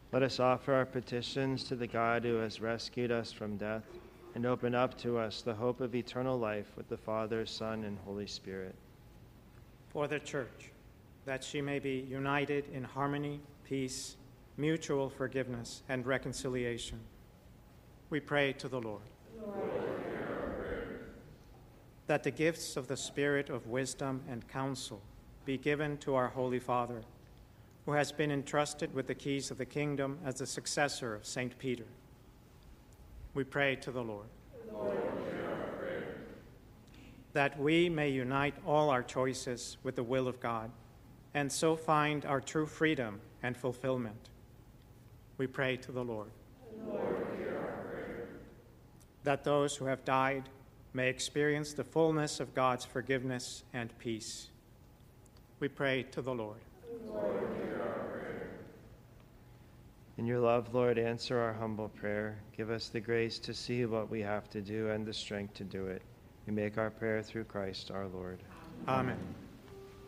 Let us offer our petitions to the God who has rescued us from death and open up to us the hope of eternal life with the Father, Son, and Holy Spirit. For the Church, that she may be united in harmony, peace, mutual forgiveness, and reconciliation, we pray to the Lord. That the gifts of the Spirit of wisdom and counsel be given to our Holy Father, who has been entrusted with the keys of the kingdom as the successor of St. Peter. We pray to the Lord. That we may unite all our choices with the will of God, and so find our true freedom and fulfillment. We pray to the Lord. That those who have died may experience the fullness of God's forgiveness and peace. We pray to the Lord. In your love, Lord, answer our humble prayer. Give us the grace to see what we have to do and the strength to do it. We make our prayer through Christ our Lord. Amen.